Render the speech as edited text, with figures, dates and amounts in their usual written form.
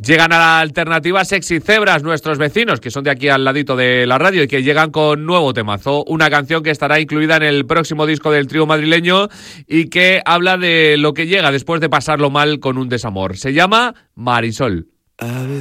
Llegan a la alternativa Sexy Zebras, nuestros vecinos, que son de aquí al ladito de la radio y que llegan con nuevo temazo, una canción que estará incluida en el próximo disco del trío madrileño y que habla de lo que llega después de pasarlo mal con un desamor. Se llama Marisol.